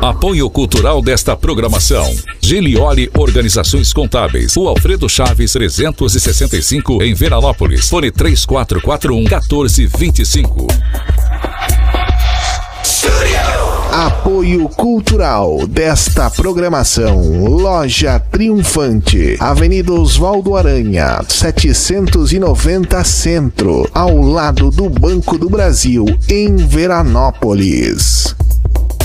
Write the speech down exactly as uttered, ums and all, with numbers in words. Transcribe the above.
Apoio cultural desta programação: Gilioli Organizações Contábeis, o Alfredo Chaves trezentos e sessenta e cinco, em Veranópolis. Fone três quatro quatro um, um quatro dois cinco. Apoio cultural desta programação: Loja Triunfante, Avenida Oswaldo Aranha, setecentos e noventa Centro, ao lado do Banco do Brasil, em Veranópolis.